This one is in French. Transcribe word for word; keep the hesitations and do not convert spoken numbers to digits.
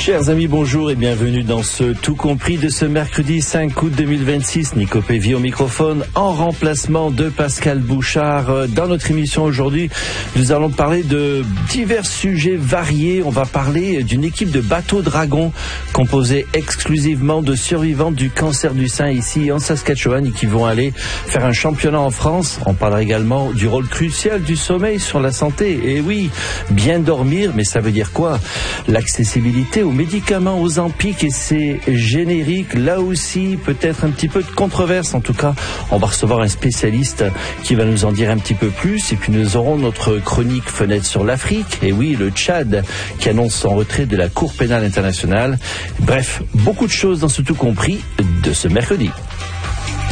Chers amis, bonjour et bienvenue dans ce Tout Compris de ce mercredi cinq août deux mille vingt-six. Nico Pévy au microphone en remplacement de Pascal Bouchard. Dans notre émission aujourd'hui, nous allons parler de divers sujets variés. On va parler d'une équipe de bateaux dragons composée exclusivement de survivants du cancer du sein ici en Saskatchewan et qui vont aller faire un championnat en France. On parlera également du rôle crucial du sommeil sur la santé. Et oui, bien dormir, mais ça veut dire quoi? L'accessibilité aux médicaments, aux Ozempic et c'est générique. Là aussi, peut-être un petit peu de controverse. En tout cas, on va recevoir un spécialiste qui va nous en dire un petit peu plus. Et puis nous aurons notre chronique Fenêtre sur l'Afrique. Et oui, le Tchad qui annonce son retrait de la Cour pénale internationale. Bref, beaucoup de choses dans ce Tout Compris de ce mercredi.